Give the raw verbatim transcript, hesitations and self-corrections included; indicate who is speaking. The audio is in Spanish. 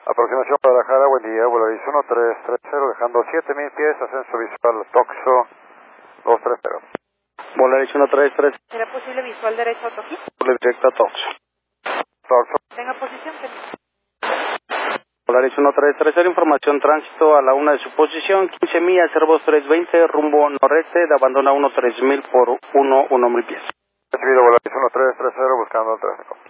Speaker 1: Aproximación Guadalajara, buen día, Volaris uno tres tres cero, dejando siete mil pies, ascenso visual, Toxo dos tres cero.
Speaker 2: Volaris uno tres tres.
Speaker 3: ¿Será posible visual derecho a Toxo?
Speaker 2: Directo a Toxo.
Speaker 1: Toxo.
Speaker 3: Tenga posición.
Speaker 2: Volaris uno tres tres cero, información tránsito a la una de su posición, quince millas, cero dos tres veinte, rumbo noreste, de abandona uno tres mil por uno uno mil pies.
Speaker 1: Recibido Volaris uno tres tres cero, buscando el tráfico.